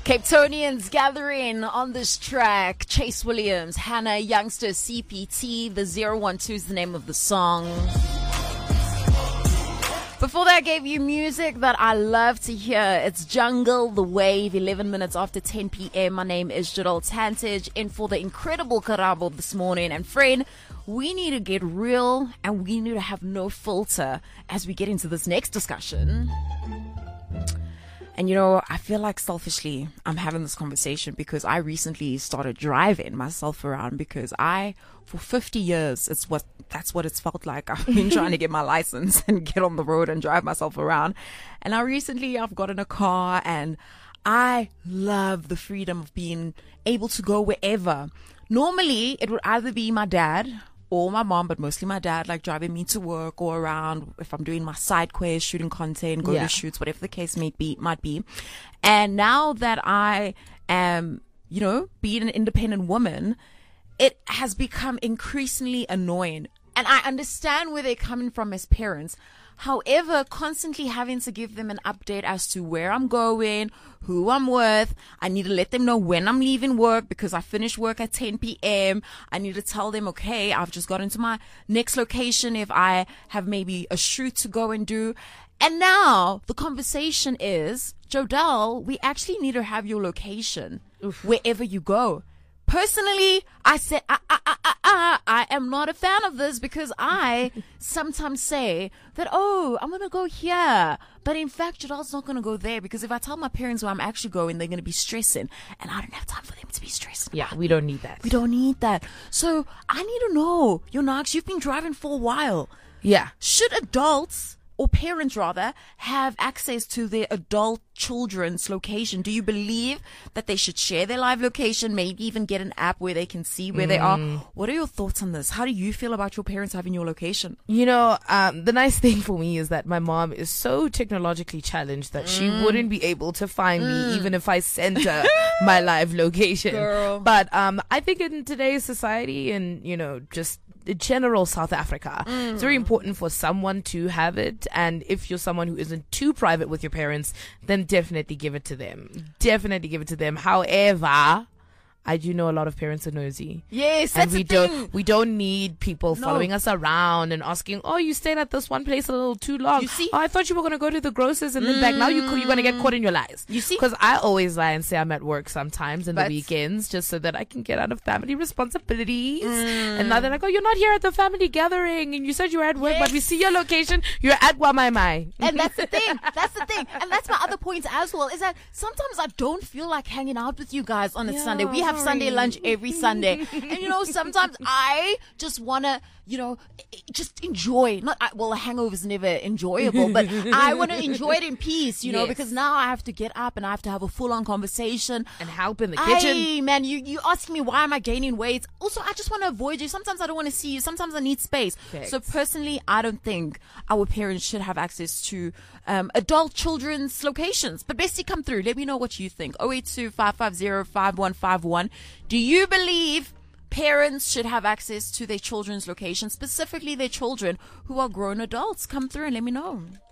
Cape Tonians gathering on this track. Chase Williams, Hannah Youngster, CPT. The 012 is the name of the song. Before that, I gave you music that I love to hear. It's Jungle, The Wave, 11 minutes after 10 p.m. My name is Jadol Tantage, in for the incredible Karabo this morning. And friend, we need to get real and we need to have no filter as we get into this next discussion. And you know, I feel like selfishly I'm having this conversation because I recently started driving myself around because for 50 years, that's what it's felt like. I've been trying to get my license and get on the road and drive myself around. And now recently I've gotten a car and I love the freedom of being able to go wherever. Normally it would either be my dad or my mom, but mostly my dad, like driving me to work or around if I'm doing my side quests, shooting content, go to shoots, whatever the case might be. And now that I am, being an independent woman, it has become increasingly annoying. And I understand where they're coming from as parents. However, constantly having to give them an update as to where I'm going, who I'm with. I need to let them know when I'm leaving work because I finish work at 10 p.m. I need to tell them, okay, I've just got into my next location if I have maybe a shoot to go and do. And now the conversation is, Jodelle, we actually need to have your location wherever you go. Personally, I said, I am not a fan of this because I sometimes say that, I'm going to go here. But in fact, Jadel's not going to go there because if I tell my parents where I'm actually going, they're going to be stressing. And I don't have time for them to be stressing. Yeah, we don't need that. We don't need that. So I need to know, Yonax, you've been driving for a while. Yeah. Should adults, or parents rather, have access to their adult children's location? Do you believe that they should share their live location, maybe even get an app where they can see where they are? What are your thoughts on this? How do you feel about your parents having your location? The nice thing for me is that my mom is so technologically challenged that she wouldn't be able to find me even if I sent her my live location. Girl. But I think in today's society and, just general South Africa, it's very important for someone to have it. And if you're someone who isn't too private with your parents, then definitely give it to them. However, I do know a lot of parents are nosy. Yes, that's and the thing. we don't need people following us around and asking, you stayed at this one place a little too long. You see? I thought you were going to go to the grocers and then back. Now you're going to get caught in your lies. You see? Because I always lie and say I'm at work sometimes in the weekends just so that I can get out of family responsibilities. And now they're like, you're not here at the family gathering and you said you were at work, but we see your location. You're at Wamaimai. And that's the thing. And that's my other point as well, is that sometimes I don't feel like hanging out with you guys on a Sunday. We have Sunday lunch every Sunday. And sometimes I just want to, just enjoy. A hangover's never enjoyable, but I want to enjoy it in peace, because now I have to get up and I have to have a full-on conversation. And help in the kitchen. Hey, man, you asking me why am I gaining weight? Also, I just want to avoid you. Sometimes I don't want to see you. Sometimes I need space. Correct. So personally, I don't think our parents should have access to adult children's locations. But basically, come through. Let me know what you think. 082-550-5151. Do you believe parents should have access to their children's locations, specifically their children who are grown adults? Come through and let me know.